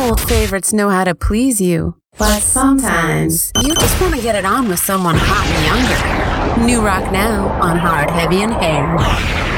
old favorites know how to please you. But sometimes you just want to get it on with someone hot and younger. New Rock Now on Hard, Heavy, and Hair.